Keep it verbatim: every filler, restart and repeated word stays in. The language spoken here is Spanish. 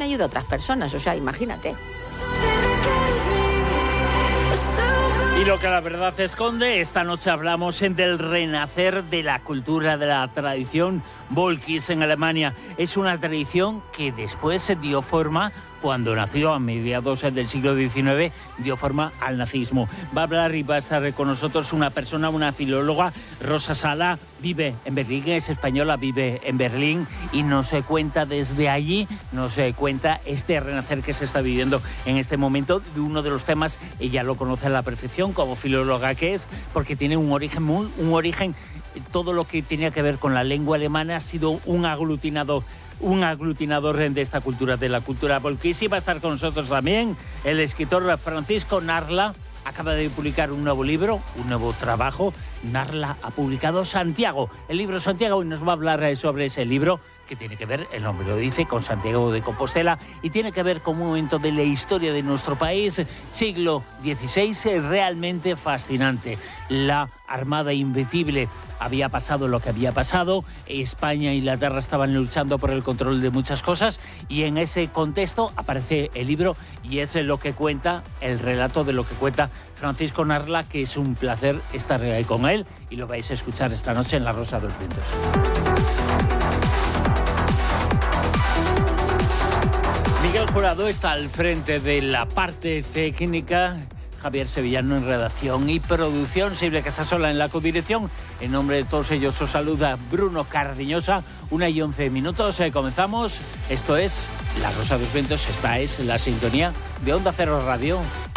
también ayuda a otras personas, o sea, imagínate. Y lo que la verdad esconde, esta noche hablamos del renacer de la cultura, de la tradición Volkis en Alemania. Es una tradición que después se dio forma, cuando nació a mediados del siglo diecinueve, dio forma al nazismo. Va a hablar y va a estar con nosotros una persona, una filóloga, Rosa Sala, vive en Berlín, es española, vive en Berlín y nos cuenta desde allí, nos cuenta este renacer que se está viviendo en este momento de uno de los temas, ella lo conoce a la perfección como filóloga que es, porque tiene un origen muy, un origen, todo lo que tenía que ver con la lengua alemana ha sido un aglutinador un aglutinador de esta cultura, de la cultura volkis. Y va a estar con nosotros también el escritor Francisco Narla. Acaba de publicar un nuevo libro, un nuevo trabajo. Narla ha publicado Santiago, el libro Santiago, y nos va a hablar sobre ese libro que tiene que ver, el nombre lo dice, con Santiago de Compostela y tiene que ver con un momento de la historia de nuestro país, siglo dieciséis, realmente fascinante. La Armada Invencible había pasado lo que había pasado, España e Inglaterra estaban luchando por el control de muchas cosas y en ese contexto aparece el libro y es lo que cuenta, el relato de lo que cuenta Francisco Narla, que es un placer estar ahí con él y lo vais a escuchar esta noche en La Rosa de los Vientos. Miguel Jurado está al frente de la parte técnica, Javier Sevillano en redacción y producción, Silvia Casasola en la codirección. En nombre de todos ellos os saluda Bruno Cardiñosa. Una y once minutos, eh, comenzamos. Esto es La Rosa de los Vientos, esta es la sintonía de Onda Cero Radio.